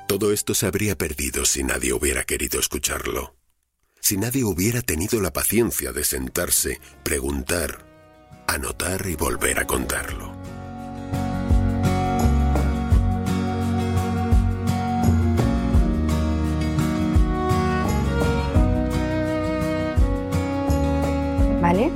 Todo esto se habría perdido si nadie hubiera querido escucharlo. Si nadie hubiera tenido la paciencia de sentarse, preguntar, anotar y volver a contarlo. ¿Vale?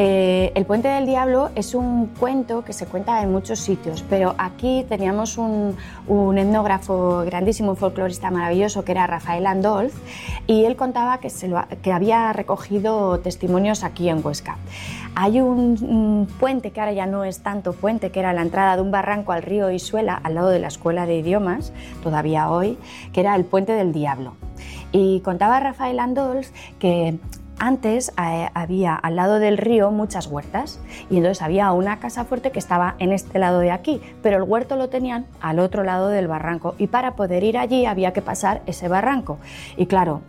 El Puente del Diablo es un cuento que se cuenta en muchos sitios, pero aquí teníamos un etnógrafo grandísimo, un folclorista maravilloso, que era Rafael Andolz, y él contaba que había recogido testimonios aquí en Huesca. Hay un puente que ahora ya no es tanto puente, que era la entrada de un barranco al río Isuela, al lado de la Escuela de Idiomas, todavía hoy, que era el Puente del Diablo. Y contaba Rafael Andolz que antes había al lado del río muchas huertas y entonces había una casa fuerte que estaba en este lado de aquí, pero el huerto lo tenían al otro lado del barranco y para poder ir allí había que pasar ese barranco. Y claro,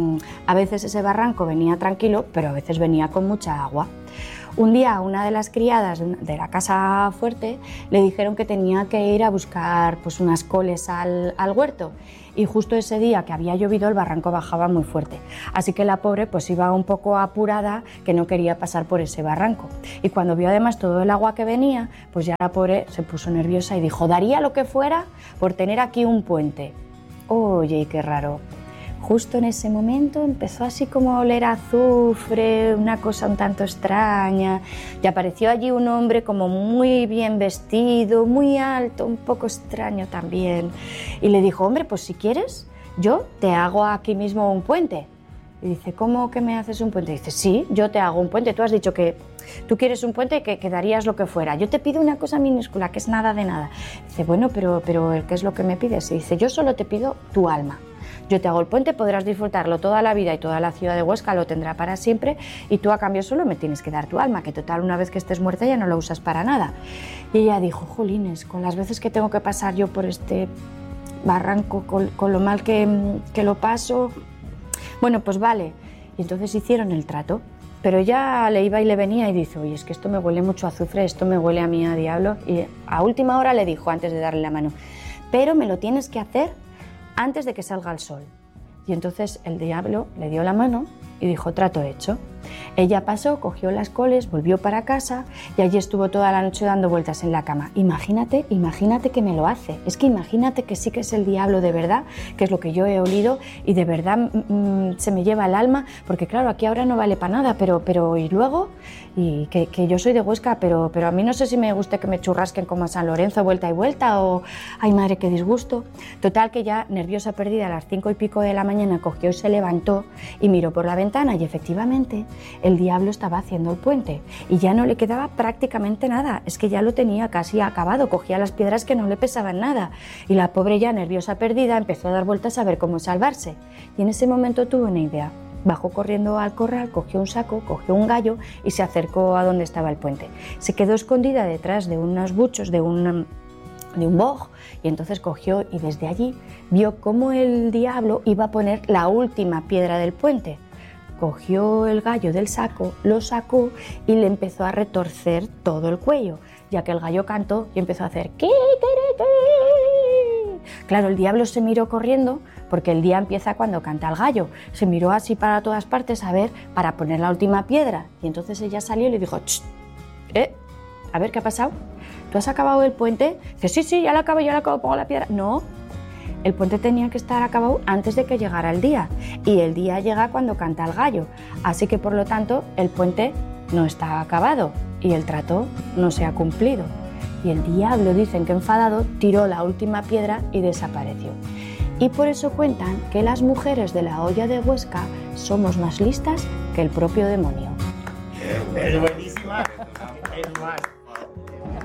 a veces ese barranco venía tranquilo, pero a veces venía con mucha agua. Un día una de las criadas de la casa fuerte le dijeron que tenía que ir a buscar pues, unas coles al huerto y justo ese día que había llovido el barranco bajaba muy fuerte. Así que la pobre pues iba un poco apurada, que no quería pasar por ese barranco. Y cuando vio además todo el agua que venía, pues ya la pobre se puso nerviosa y dijo, daría lo que fuera por tener aquí un puente. Oye, qué raro. Justo en ese momento empezó así como a oler a azufre, una cosa un tanto extraña, y apareció allí un hombre como muy bien vestido, muy alto, un poco extraño también, y le dijo, hombre, pues si quieres, yo te hago aquí mismo un puente. Y dice, ¿cómo que me haces un puente? Y dice, sí, yo te hago un puente, tú has dicho que tú quieres un puente y que darías lo que fuera, yo te pido una cosa minúscula, que es nada de nada. Dice, bueno, pero ¿qué es lo que me pides? Y dice, yo solo te pido tu alma. Yo te hago el puente, podrás disfrutarlo toda la vida y toda la ciudad de Huesca lo tendrá para siempre y tú a cambio solo me tienes que dar tu alma, que total una vez que estés muerta ya no la usas para nada. Y ella dijo, jolines, con las veces que tengo que pasar yo por este barranco, con lo mal que lo paso, bueno, pues vale. Y entonces hicieron el trato, pero ella le iba y le venía y dice, oye, es que esto me huele mucho a azufre, esto me huele a mí a diablo. Y a última hora le dijo, antes de darle la mano, pero me lo tienes que hacer antes de que salga el sol. Y entonces el diablo le dio la mano y dijo, trato hecho. Ella pasó, cogió las coles, volvió para casa y allí estuvo toda la noche dando vueltas en la cama. Imagínate que me lo hace. Es que imagínate que sí que es el diablo de verdad, que es lo que yo he olido y de verdad se me lleva el alma, porque claro, aquí ahora no vale para nada, pero y luego, y que yo soy de Huesca, pero a mí no sé si me gusta que me churrasquen como a San Lorenzo, vuelta y vuelta, o ay madre, qué disgusto. Total que ya nerviosa perdida a las 5 y pico de la mañana cogió y se levantó y miró por la ventana y efectivamente el diablo estaba haciendo el puente y ya no le quedaba prácticamente nada, es que ya lo tenía casi acabado, cogía las piedras que no le pesaban nada y la pobre ya nerviosa perdida empezó a dar vueltas a ver cómo salvarse y en ese momento tuvo una idea. Bajó corriendo al corral, cogió un saco, cogió un gallo y se acercó a donde estaba el puente. Se quedó escondida detrás de unos buchos de un boj y entonces cogió y desde allí vio cómo el diablo iba a poner la última piedra del puente. Cogió el gallo del saco, lo sacó y le empezó a retorcer todo el cuello, ya que el gallo cantó y empezó a hacer ¡qui, qui, qui! Claro, el diablo se miró corriendo, porque el día empieza cuando canta el gallo. Se miró así para todas partes a ver, para poner la última piedra. Y entonces ella salió y le dijo, a ver, ¿qué ha pasado? ¿Tú has acabado el puente? Dice, sí, ya lo acabo, pongo la piedra. No. El puente tenía que estar acabado antes de que llegara el día y el día llega cuando canta el gallo, así que por lo tanto el puente no está acabado y el trato no se ha cumplido. Y el diablo, dicen que enfadado, tiró la última piedra y desapareció. Y por eso cuentan que las mujeres de la olla de Huesca somos más listas que el propio demonio. Es buenísima, es más.